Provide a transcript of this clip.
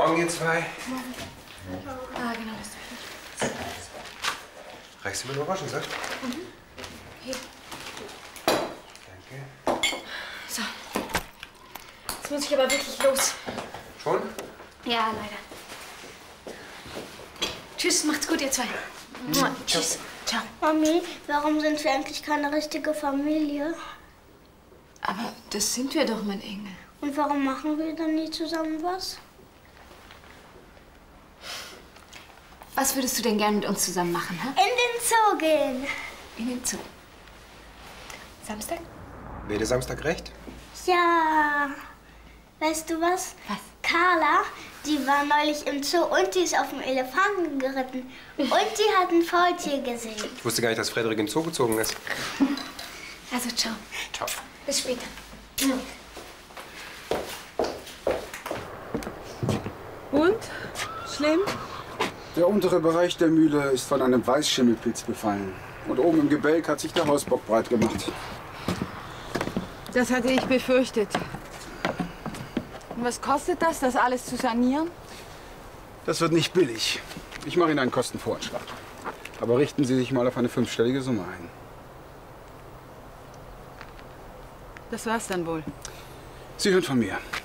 Morgen, ihr zwei. Morgen. Ah, genau, das ist richtig. Reichst du mir noch Orangensaft? Mhm. Hier. Danke. So. Jetzt muss ich aber wirklich los. Schon? Ja, leider. Tschüss, macht's gut, ihr zwei. Tschüss. Ciao. Mami, warum sind wir eigentlich keine richtige Familie? Aber das sind wir doch, mein Engel. Und warum machen wir dann nie zusammen was? Was würdest du denn gern mit uns zusammen machen, hä? In den Zoo gehen. In den Zoo. Samstag? Wäre dir Samstag recht? Ja. Weißt du was? Was? Carla, die war neulich im Zoo und die ist auf dem Elefanten geritten. Und die hat ein Faultier gesehen. Ich wusste gar nicht, dass Frederik in den Zoo gezogen ist. Also, ciao. Ciao. Bis später. Und? Schlimm? Der untere Bereich der Mühle ist von einem Weißschimmelpilz befallen. Und oben im Gebälk hat sich der Hausbock breit gemacht. Das hatte ich befürchtet. Und was kostet das alles zu sanieren? Das wird nicht billig. Ich mache Ihnen einen Kostenvoranschlag. Aber richten Sie sich mal auf eine 5-stellige Summe ein. Das war's dann wohl. Sie hören von mir.